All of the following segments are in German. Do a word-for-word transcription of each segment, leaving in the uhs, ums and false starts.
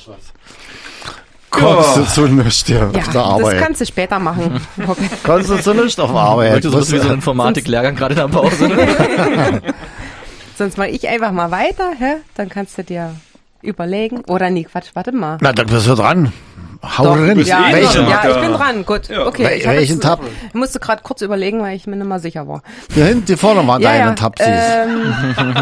Kommst du zu nichts hier Ja, auf der Arbeit? das kannst du später machen. Kommst du zu nichts auf der Arbeit? Heute so wie so ein Informatik-Lehrgang gerade in der Pause. Sonst mache ich einfach mal weiter, hä? Dann kannst du dir überlegen. Oder nee, Quatsch, warte mal. Na, dann bist du dran. Hau Doch, rein. ja, Welchen? ja, ich bin dran. Gut, Ja. okay. Wel- Ich hab welchen jetzt, Tab? Ich musste gerade kurz überlegen, weil ich mir nicht mal sicher war. Hier hinten, die vorne mal Ja, deine ja. Tapsis. Ähm,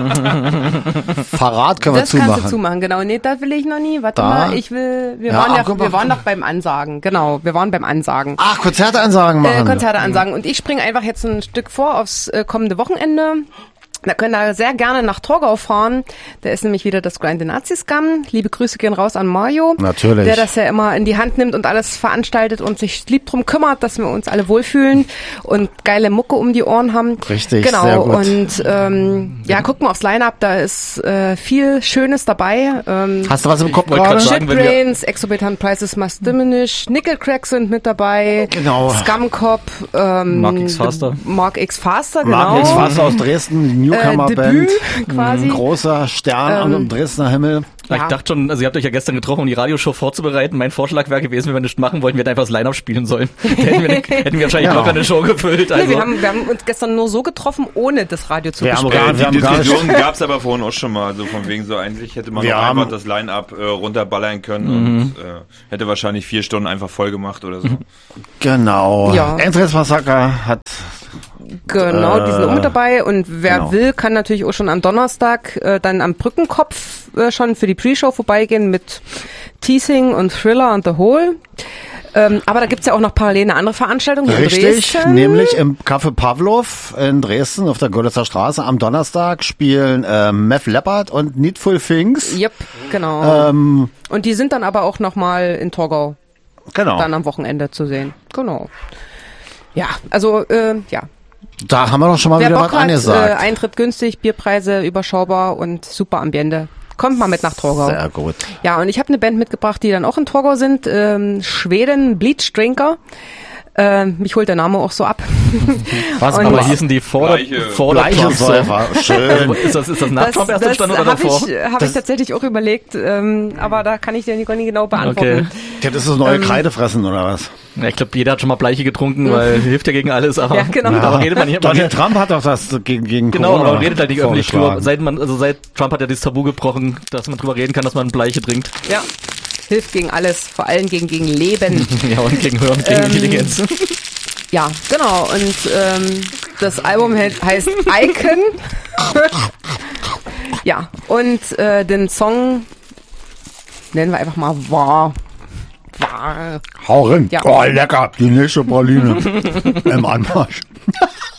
Verrat können wir das zumachen. kannst du zumachen, genau. Nee, das will ich noch nie. Warte Da? mal, ich will, wir Ja, waren ach, ja, guck mal, wir waren guck doch beim Ansagen. Genau, wir waren beim Ansagen. Ach, Konzerteansagen Äh, machen. Konzerte ansagen. Und ich springe einfach jetzt ein Stück vor aufs äh, kommende Wochenende. Da könnt ihr sehr gerne nach Torgau fahren. Da ist nämlich wieder das Grind the Nazi Scum. Liebe Grüße gehen raus an Mario. Natürlich. Der das ja immer in die Hand nimmt und alles veranstaltet und sich lieb drum kümmert, dass wir uns alle wohlfühlen und geile Mucke um die Ohren haben. Richtig, genau. sehr gut. Und ähm, ja, guck mal aufs Line-Up, da ist äh, viel Schönes dabei. Ähm, Hast du was im Kopf wollte gerade? grad sagen, wenn wir- Shitbrains, Exorbitant Prices Must Diminish, Nickel Crack sind mit dabei, Genau. Scum Cop, ähm, Mark X Faster. Mark X Faster, genau. Mark X Faster aus Dresden, äh, Newcomer-Band. Debüt quasi. Großer Stern Ähm, am Dresdner Himmel. Ja. Ich Ja. dachte schon, also ihr habt euch ja gestern getroffen, um die Radioshow vorzubereiten. Mein Vorschlag wäre gewesen, wenn wir nichts machen wollten, wir hätten einfach das Line-Up spielen sollen. hätten, wir ne, hätten wir wahrscheinlich Ja. locker eine Show gefüllt. Also. Nee, wir, haben, wir haben uns gestern nur so getroffen, ohne das Radio zu Wir haben besprechen. gar- wir Äh, die haben gar nicht- Diskussion gab es aber vorhin auch schon mal, so von wegen so eigentlich hätte man Wir auch haben- einfach das Line-Up äh, runterballern können und äh, hätte wahrscheinlich vier Stunden einfach voll gemacht oder so. Genau. Ja. Entrance Massaker hat Genau, die sind auch mit dabei. Und wer genau. will, kann natürlich auch schon am Donnerstag äh, dann am Brückenkopf äh, schon für die Pre-Show vorbeigehen mit Teasing und Thriller und The Hole. Ähm, aber da gibt's ja auch noch parallel eine andere Veranstaltung hier richtig, in Dresden. nämlich im Café Pavlov in Dresden auf der Görlitzer Straße am Donnerstag spielen äh, Meth Leppard und Needful Things. Yep, genau. Ähm, Und die sind dann aber auch nochmal in Torgau genau. dann am Wochenende zu sehen. Genau. Ja, also äh, ja. Da haben wir doch schon mal Wer wieder Bock was hat, äh, angesagt. Eintritt günstig, Bierpreise überschaubar und super Ambiente. Kommt mal mit nach Torgau. Sehr gut. Ja, und ich habe eine Band mitgebracht, die dann auch in Torgau sind. Ähm, Schweden, Bleach Drinker. Ähm, mich holt der Name auch so ab. Was Und- Aber aber hießen die vor der, Gleiche- vor der Gleiche Trump Säufer. Schön. Ist das, ist das nach Trump erst entstanden oder habe davor? ich, hab ich tatsächlich auch überlegt, ähm, aber da kann ich dir nicht nicht genau beantworten. Okay. Das ist das neue Ähm, Kreidefressen oder was? Ja, ich glaube, jeder hat schon mal Bleiche getrunken, weil hilft ja gegen alles. Aber, Ja, genau. aber redet man nicht man Donald redet, Trump hat doch das gegen, gegen Genau, Corona aber man redet halt nicht öffentlich drüber. vorgeschlagen. Seit man, also seit Trump hat ja dieses Tabu gebrochen, dass man drüber reden kann, dass man Bleiche trinkt. Ja, hilft gegen alles, vor allem gegen, gegen Leben. Ja, und gegen Hören, gegen Ähm, Intelligenz. Ja, genau. Und ähm, das Album he- heißt Icon. Ja, und äh, den Song nennen wir einfach mal War. War. Hau rein. Ja. Oh, lecker. Die nächste Praline im Anmarsch.